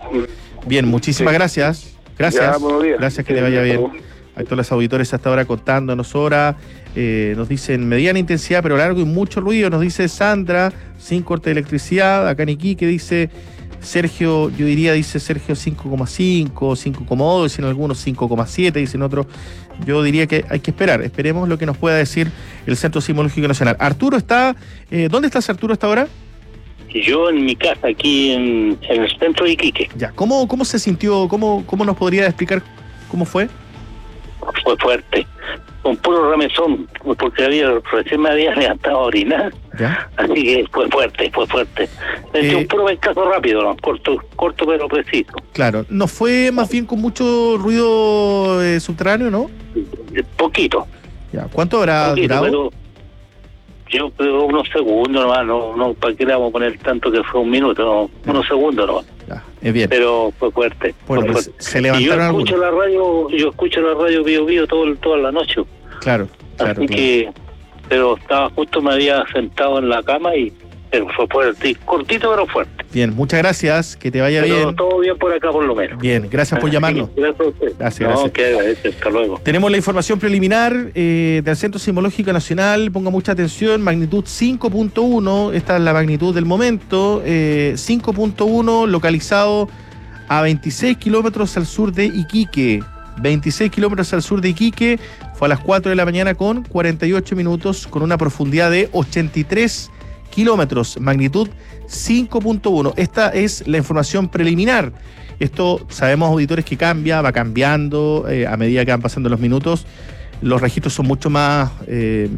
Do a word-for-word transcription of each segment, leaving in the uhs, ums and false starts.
Bien, muchísimas sí. gracias. Gracias. Ya, buenos días. Gracias, que sí, te vaya bien. Hay todos los auditores hasta ahora contándonos hora. Eh, nos dicen mediana intensidad, pero largo y mucho ruido. Nos dice Sandra, sin corte de electricidad. Acá en Iquique dice Sergio, yo diría, dice Sergio cinco coma cinco, cinco coma dos, dicen algunos cinco coma siete, dicen otros. Yo diría que hay que esperar. Esperemos lo que nos pueda decir el Centro Sismológico Nacional. Arturo está... Eh, ¿Dónde estás, Arturo, hasta ahora? Yo en mi casa, aquí en, en el centro de Iquique. Ya, ¿cómo, cómo se sintió? ¿Cómo, cómo nos podría explicar cómo fue? Fue fuerte, con puro remesón, porque había, recién me había levantado a orinar. ¿Ya? Así que fue fuerte, fue fuerte. Es eh, un puro caso rápido, ¿no? corto, corto pero preciso. Claro, ¿no fue más bien con mucho ruido eh, subterráneo, no? Poquito. Ya, ¿cuánto habrá Poquito, durado? Pero yo creo unos segundos nomás, no, no, ¿para qué le vamos a poner tanto que fue un minuto? No, ya. Unos segundos nomás. Ya, es bien. Pero fue fuerte. Bueno, fue pues fuerte. Se levantaron y yo escucho algunos. la radio, yo escucho la radio Bio Bio todo, toda la noche. Claro, claro. Así claro. que, pero estaba justo, me había sentado en la cama y pero fue fuerte, cortito pero fuerte. Bien, muchas gracias, que te vaya pero bien. Todo bien por acá por lo menos. Bien, gracias por llamarnos. Gracias a usted. Gracias, no, gracias. que agradece, hasta luego. Tenemos la información preliminar eh, del Centro Sismológico Nacional, ponga mucha atención, magnitud cinco punto uno, esta es la magnitud del momento, eh, cinco punto uno localizado a veintiséis kilómetros al sur de Iquique. veintiséis kilómetros al sur de Iquique, fue a las cuatro de la mañana con cuarenta y ocho minutos, con una profundidad de ochenta y tres kilómetros, magnitud cinco punto uno. Esta es la información preliminar. Esto sabemos, auditores, que cambia, va cambiando eh, a medida que van pasando los minutos. Los registros son mucho más, eh,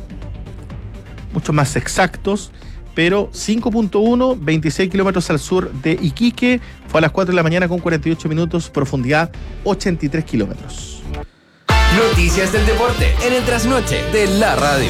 mucho más exactos, pero cinco punto uno, veintiséis kilómetros al sur de Iquique, fue a las cuatro de la mañana con cuarenta y ocho minutos, profundidad ochenta y tres kilómetros. Noticias del deporte en el trasnoche de la radio.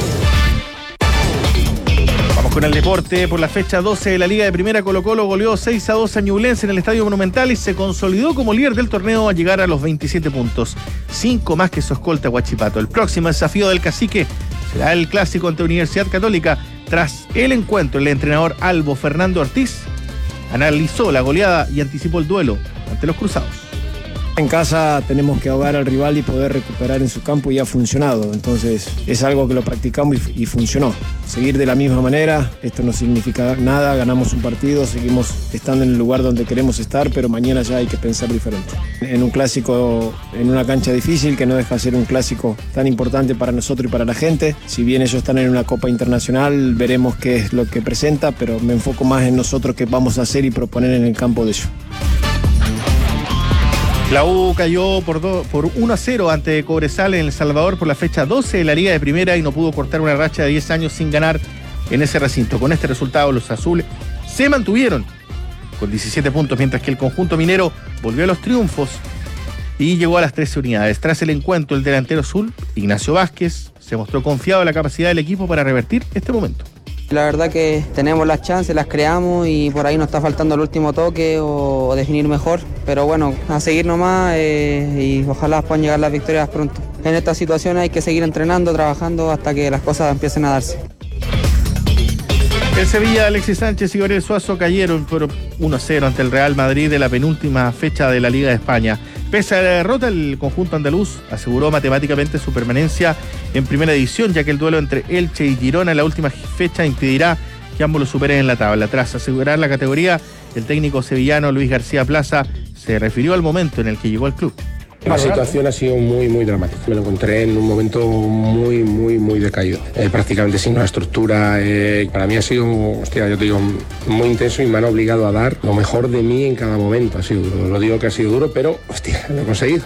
Vamos con el deporte. Por la fecha doce de la Liga de Primera, Colo-Colo goleó seis a dos a Ñublense en el Estadio Monumental y se consolidó como líder del torneo a llegar a los veintisiete puntos, cinco más que su escolta Huachipato. El próximo desafío del Cacique será el clásico ante Universidad Católica. Tras el encuentro, el entrenador Albo Fernando Ortiz analizó la goleada y anticipó el duelo ante los cruzados. En casa tenemos que ahogar al rival y poder recuperar en su campo, y ha funcionado. Entonces es algo que lo practicamos y, y funcionó. Seguir de la misma manera, esto no significa nada, ganamos un partido, seguimos estando en el lugar donde queremos estar, pero mañana ya hay que pensar diferente. En un clásico, en una cancha difícil, que no deja de ser un clásico tan importante para nosotros y para la gente. Si bien ellos están en una Copa Internacional, veremos qué es lo que presenta, pero me enfoco más en nosotros, qué vamos a hacer y proponer en el campo de ellos. La U cayó por, do, por uno a cero ante Cobresal en El Salvador por la fecha doce de la Liga de Primera y no pudo cortar una racha de diez años sin ganar en ese recinto. Con este resultado, los azules se mantuvieron con diecisiete puntos, mientras que el conjunto minero volvió a los triunfos y llegó a las trece unidades. Tras el encuentro, el delantero azul, Ignacio Vázquez, se mostró confiado en la capacidad del equipo para revertir este momento. La verdad que tenemos las chances, las creamos y por ahí nos está faltando el último toque o, o definir mejor. Pero bueno, a seguir nomás eh, y ojalá puedan llegar las victorias pronto. En esta situación hay que seguir entrenando, trabajando hasta que las cosas empiecen a darse. El Sevilla, Alexis Sánchez y Gabriel Suazo cayeron por uno a cero ante el Real Madrid de la penúltima fecha de la Liga de España. Pese a la derrota, el conjunto andaluz aseguró matemáticamente su permanencia en primera división, ya que el duelo entre Elche y Girona en la última fecha impedirá que ambos lo superen en la tabla. Tras asegurar la categoría, el técnico sevillano Luis García Plaza se refirió al momento en el que llegó al club. La situación ha sido muy, muy dramática. Me lo encontré en un momento muy, muy, muy decaído. Eh, prácticamente sin una estructura. Eh, para mí ha sido, hostia, yo te digo, muy intenso y me han obligado a dar lo mejor de mí en cada momento. Ha sido duro. Lo digo que ha sido duro, pero, hostia, lo he conseguido.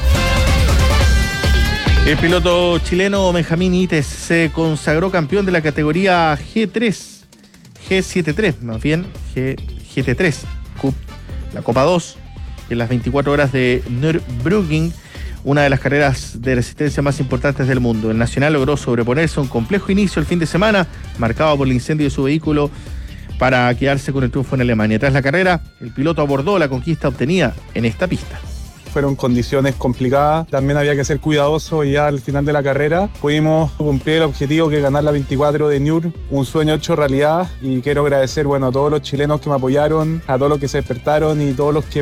El piloto chileno Benjamín Ites se consagró campeón de la categoría G tres, G setenta y tres, más bien G, GT tres, Cup, la Copa dos. En las veinticuatro horas de Nürburgring, una de las carreras de resistencia más importantes del mundo. El Nacional logró sobreponerse a un complejo inicio el fin de semana, marcado por el incendio de su vehículo, para quedarse con el triunfo en Alemania. Tras la carrera, el piloto abordó la conquista obtenida en esta pista. Fueron condiciones complicadas, también había que ser cuidadoso y ya al final de la carrera pudimos cumplir el objetivo, que es ganar la veinticuatro de Nür, un sueño hecho realidad, y quiero agradecer bueno, a todos los chilenos que me apoyaron, a todos los que se despertaron y todos los que